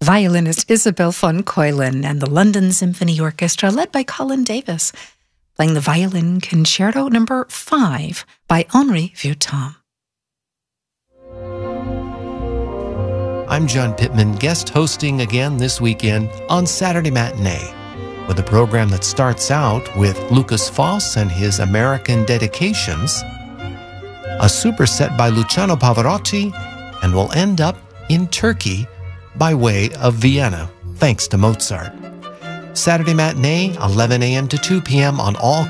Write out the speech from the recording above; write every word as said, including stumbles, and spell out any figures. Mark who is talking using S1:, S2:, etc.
S1: violinist Isabelle von Keulen and the London Symphony Orchestra, led by Colin Davis, playing the Violin Concerto number five by Henri Vieuxtemps.
S2: I'm John Pittman, guest hosting again this weekend on Saturday Matinee, with a program that starts out with Lukas Foss and his American dedications, a superset by Luciano Pavarotti, and will end up in Turkey by way of Vienna, thanks to Mozart. Saturday Matinee, eleven a.m. to two p.m. on all